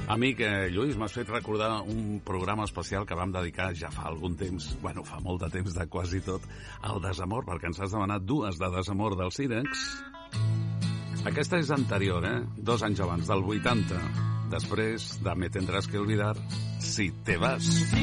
Amic Lluís, m'has fet recordar un programa especial que vam dedicar ja fa algun temps, bueno, fa molt de temps de quasi tot, al desamor, perquè ens has demanat dues de desamor del Sírex. Aquesta és anterior, 2 anys abans, del 80. Després de Me tendrás que olvidar si te vas.